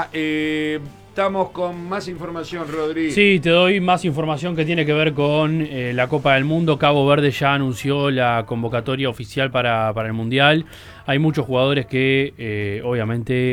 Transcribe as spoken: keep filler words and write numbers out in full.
Está, eh, estamos con más información, Rodri. Sí, te doy más información que tiene que ver con eh, la Copa del Mundo. Cabo Verde ya anunció la convocatoria oficial para, para el Mundial. Hay muchos jugadores que, eh, obviamente,